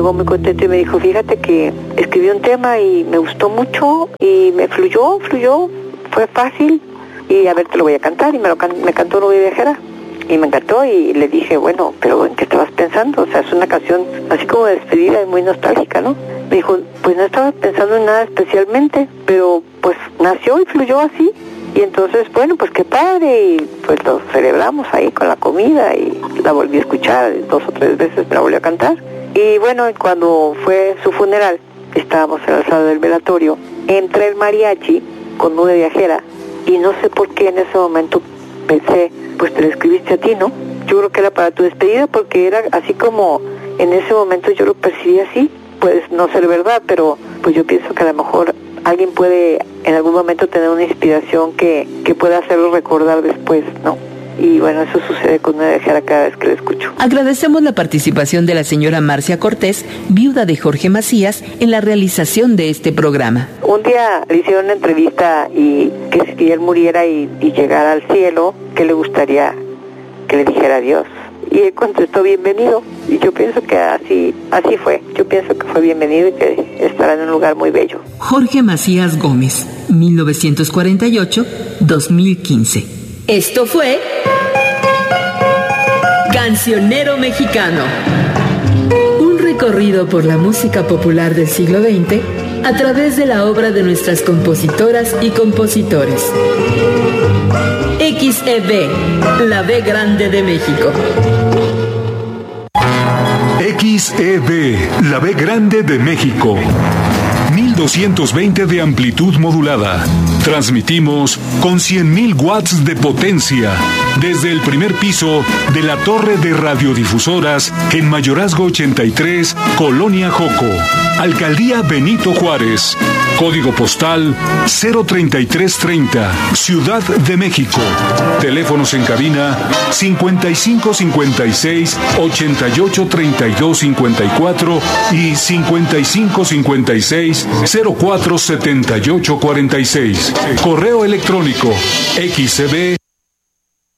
llegó muy contento y me dijo, fíjate que escribí un tema y me gustó mucho y me fluyó, fue fácil y a ver, te lo voy a cantar. Y me cantó Nube Viajera y me encantó y le dije, bueno, pero ¿en qué estabas pensando? O sea, es una canción así como de despedida y muy nostálgica, ¿no? Me dijo, pues no estaba pensando en nada especialmente, pero pues nació y fluyó así. Y entonces, bueno, pues qué padre, y pues lo celebramos ahí con la comida y la volví a escuchar 2 o 3 veces, me la volví a cantar. Y bueno, cuando fue su funeral, estábamos en la sala del velatorio, entra el mariachi con Nube Viajera y no sé por qué en ese momento pensé, pues te la escribiste a ti, ¿no? Yo creo que era para tu despedida porque era así como en ese momento yo lo percibí así, pues no sé la verdad, pero pues yo pienso que a lo mejor alguien puede en algún momento tener una inspiración que pueda hacerlo recordar después, ¿no? Y bueno, eso sucede con Nube Viajera cada vez que la escucho. Agradecemos la participación de la señora Marcia Cortés, viuda de Jorge Macías, en la realización de este programa. Un día le hicieron una entrevista y que si él muriera y llegara al cielo, ¿qué le gustaría que le dijera a Dios? Y él contestó, bienvenido. Y yo pienso que así fue. Yo pienso que fue bienvenido y que estará en un lugar muy bello. Jorge Macías Gómez, 1948-2015. Esto fue Cancionero Mexicano. Un recorrido por la música popular del siglo XX a través de la obra de nuestras compositoras y compositores. XEB, la B grande de México. XEB, la B grande de México. 1220 de amplitud modulada. Transmitimos con 100.000 watts de potencia desde el primer piso de la torre de radiodifusoras en Mayorazgo 83, Colonia Joco, Alcaldía Benito Juárez. Código postal 03330, Ciudad de México. Teléfonos en cabina 5556 883254 y 5556 047846. Correo electrónico xcb